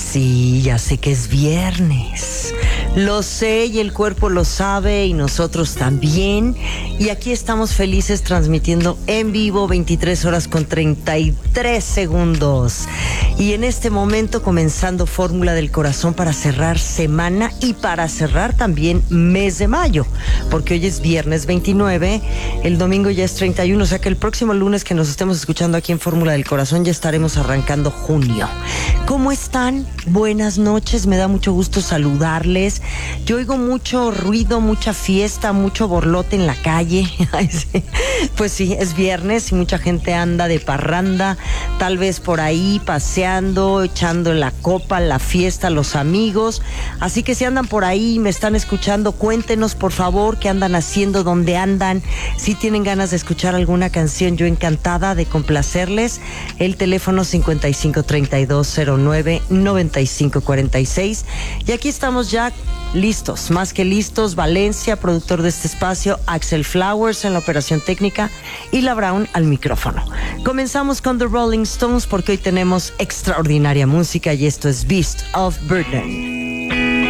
Sí, ya sé que es viernes. Lo sé y el cuerpo lo sabe y nosotros también. Y aquí estamos felices transmitiendo en vivo 23 horas con 33 segundos. Y en este momento comenzando Fórmula del Corazón para cerrar semana y para cerrar también mes de mayo. Porque hoy es viernes 29, el domingo ya es 31. O sea que el próximo lunes que nos estemos escuchando aquí en Fórmula del Corazón ya estaremos arrancando junio. ¿Cómo están? Buenas noches, me da mucho gusto saludarles. Yo oigo mucho ruido, mucha fiesta, mucho borlote en la calle. Pues sí, es viernes y mucha gente anda de parranda, tal vez por ahí paseando, echando la copa, la fiesta, los amigos. Así que si andan por ahí y me están escuchando, cuéntenos por favor qué andan haciendo, dónde andan. Si tienen ganas de escuchar alguna canción, yo encantada de complacerles. El teléfono 5532099546. Y aquí estamos ya listos, más que listos. Valencia, productor de este espacio, Axel Flowers en la operación técnica y La Brown al micrófono. Comenzamos con The Rolling Stones porque hoy tenemos extraordinaria música y esto es Beast of Burden.